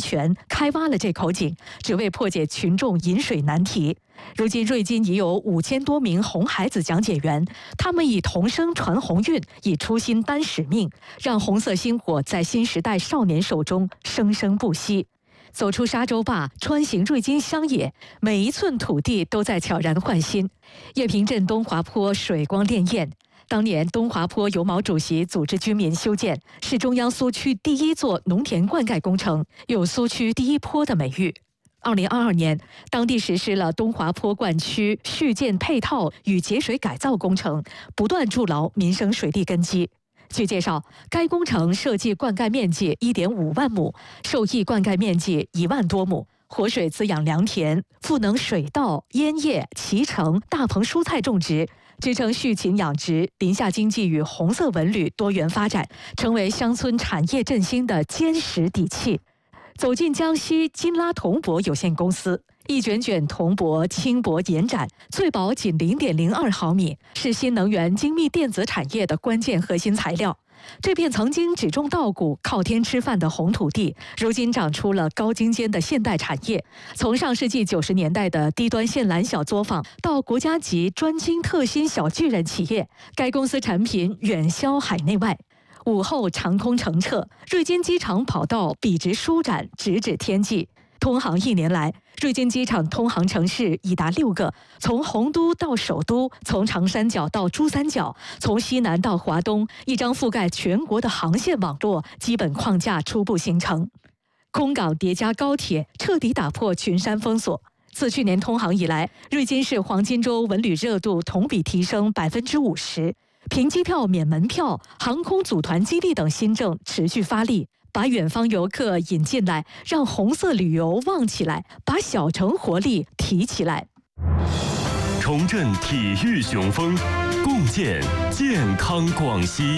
泉开挖了这口井，只为破解群众饮水难题。如今瑞金已有5000多名红孩子讲解员，他们以童声传鸿运，以初心担使命，让红色星火在新时代少年手中生生不息。走出沙洲坝，穿行瑞金乡野，每一寸土地都在悄然换新。叶平镇东华坡水光潋滟，当年东华坡油毛主席组织居民修建，是中央苏区第一座农田灌溉工程，有苏区第一坡的美誉。2022年，当地实施了东华坡灌区续建配套与节水改造工程，不断筑牢民生水利根基。据介绍，该工程设计灌溉面积1.5万亩，受益灌溉面积1万多亩，活水滋养良田，赋能水稻、烟叶、脐橙、大棚蔬菜种植，支撑畜禽养殖、林下经济与红色文旅多元发展，成为乡村产业振兴的坚实底气。走进江西金拉铜箔有限公司，一卷卷铜箔轻薄延展，最薄仅0.02毫米，是新能源精密电子产业的关键核心材料。这片曾经只种稻谷、靠天吃饭的红土地，如今长出了高精尖的现代产业。从上世纪90年代的低端线缆小作坊，到国家级专精特新小巨人企业，该公司产品远销海内外。午后长空澄澈，瑞金机场跑道笔直舒展，直指天际。通航1年来，瑞金机场通航城市已达6个，从洪都到首都，从长三角到珠三角，从西南到华东，一张覆盖全国的航线网络基本框架初步形成。空港叠加高铁，彻底打破群山封锁。自去年通航以来，瑞金市黄金周文旅热度同比提升50%。凭机票免门票、航空组团激励等新政持续发力，把远方游客引进来，让红色旅游旺起来，把小城活力提起来。 重振体育雄风，共建健康广西。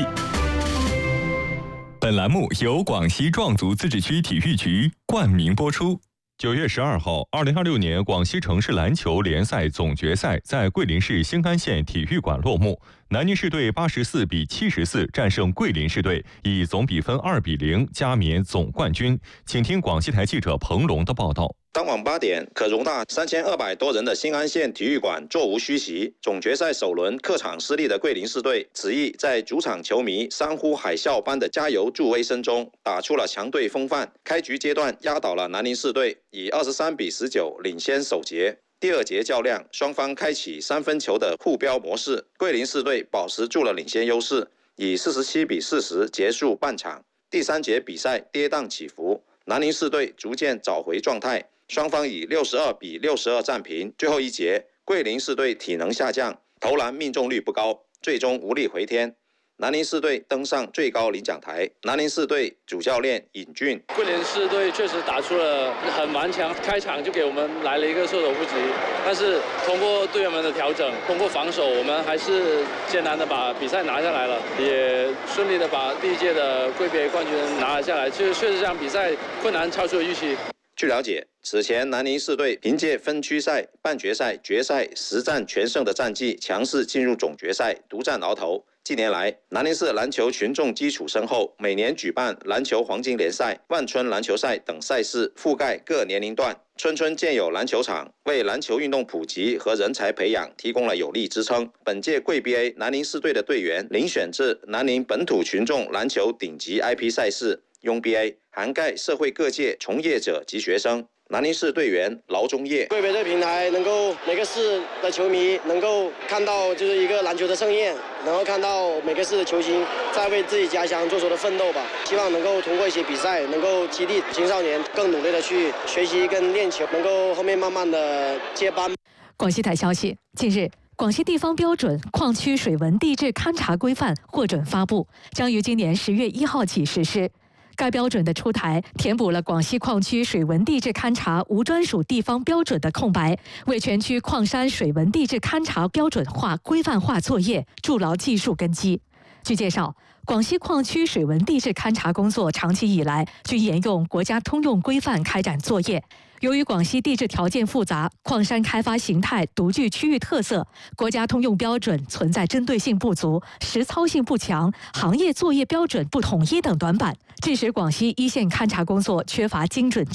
本栏目由广西壮族自治区体育局冠名播出。9月12号，2026年广西城市篮球联赛总决赛在桂林市兴安县体育馆落幕。南宁市队84比74战胜桂林市队，以总比分2比0加冕总冠军。请听广西台记者彭龙的报道。 当晚8点，可容纳3200多人的兴安县体育馆座无虚席。总决赛首轮客场失利的桂林市队，此役在主场球迷山呼海啸般的加油助威声中，打出了强队风范。开局阶段压倒了南宁市队，以23比19领先首节。第二节较量，双方开启3分球的互飙模式，桂林市队保持住了领先优势，以47比40结束半场。第3节比赛跌宕起伏，南宁市队逐渐找回状态。双方以62比62战平。最后一节，桂林市队体能下降，投篮命中率不高，最终无力回天。南宁市队登上最高领奖台。南宁市队主教练尹俊： 桂林市队确实打出了很顽强，开场就给我们来了一个措手不及。但是通过队员们的调整，通过防守，我们还是艰难的把比赛拿下来了，也顺利的把第一届的桂杯冠军拿了下来。确实这场比赛困难超出了预期。 据了解，此前南宁市队凭借分区赛、半决赛、决赛10战全胜的战绩，强势进入总决赛，独占鳌头。近年来，南宁市篮球群众基础深厚，每年举办篮球黄金联赛、万春篮球赛等赛事，覆盖各年龄段，村村建有篮球场，为篮球运动普及和人才培养提供了有力支撑。本届桂 BA 南宁市队的队员遴选自南宁本土群众篮球顶级 IP 赛事拥 BA， 涵盖社会各界从业者及学生。南宁市队员劳中业： 桂杯这个平台能够每个市的球迷能够看到就是一个篮球的盛宴，然后看到每个市的球星在为自己家乡做出的奋斗吧。希望能够通过一些比赛，能够激励青少年更努力的去学习跟练球，能够后面慢慢的接班。 广西台消息，近日，广西地方标准矿区水文地质勘察规范获准发布，将于今年10月1号起实施。该标准的出台，填补了广西矿区水文地质勘察无专属地方标准的空白，为全区矿山水文地质勘察标准化、规范化作业筑牢技术根基。据介绍，广西矿区水文地质勘察工作长期以来均沿用国家通用规范开展作业。由于广西地质条件复杂，矿山开发形态独具区域特色，国家通用标准存在针对性不足、实操性不强、行业作业标准不统一等短板，致使广西一线勘察工作缺乏精准